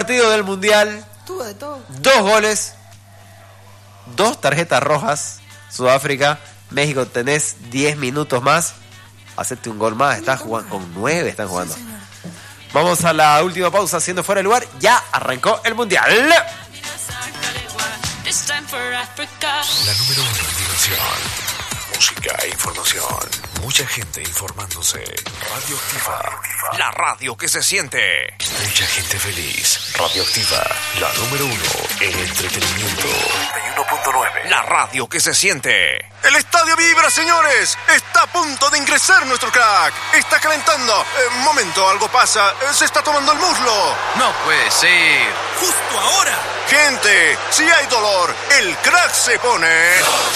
partido del Mundial. Tuvo de todo. 2 goles, 2 tarjetas rojas. Sudáfrica, México, tenés 10 minutos más. Hacete un gol más. Estás jugando con 9. Están jugando. Sí, señor. Vamos a la última pausa, siendo fuera de lugar. Ya arrancó el Mundial. La número 1 en diversión, música e información. Mucha gente informándose. Radioactiva, la radio que se siente. Mucha gente feliz. Radioactiva, la número 1 en entretenimiento. 91.9, la radio que se siente. El estadio vibra, señores. Está a punto de ingresar nuestro crack. Está calentando. Momento, algo pasa. Se está tomando el muslo. No puede ser. Justo ahora. Gente, si hay dolor, el crack se pone...